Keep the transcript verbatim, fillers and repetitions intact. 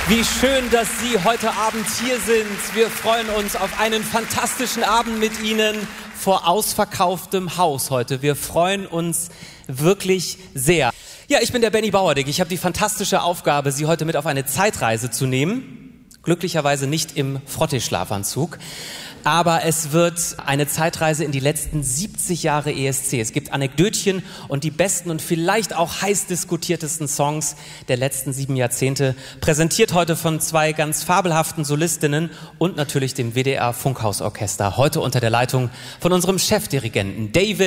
Wie schön, dass Sie heute Abend hier sind. Wir freuen uns auf einen fantastischen Abend mit Ihnen vor ausverkauftem Haus heute. Wir freuen uns wirklich sehr. Ja, ich bin der Benny Bauerdick. Ich habe die fantastische Aufgabe, Sie heute mit auf eine Zeitreise zu nehmen. Glücklicherweise nicht im Frottee-Schlafanzug. Aber es wird eine Zeitreise in die letzten siebzig Jahre E S C. Es gibt Anekdötchen und die besten und vielleicht auch heiß diskutiertesten Songs der letzten sieben Jahrzehnte. Präsentiert heute von zwei ganz fabelhaften Solistinnen und natürlich dem W D R Funkhausorchester. Heute unter der Leitung von unserem Chefdirigenten David